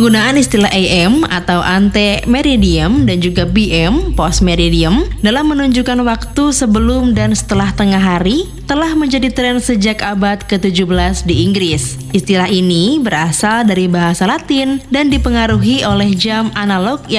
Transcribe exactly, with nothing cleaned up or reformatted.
Penggunaan istilah A M atau ante meridium dan juga B M post meridium dalam menunjukkan waktu sebelum dan setelah tengah hari telah menjadi tren sejak abad ke tujuh belas di Inggris. Istilah ini berasal dari bahasa Latin dan dipengaruhi oleh jam analog yang